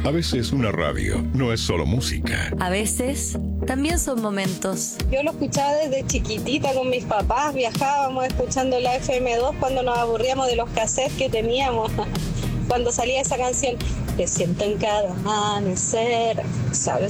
A veces una radio no es solo música. A veces también son momentos. Yo lo escuchaba desde chiquitita con mis papás, viajábamos escuchando la FM2 cuando nos aburríamos de los cassettes que teníamos. Cuando salía esa canción, te siento en cada amanecer, sabes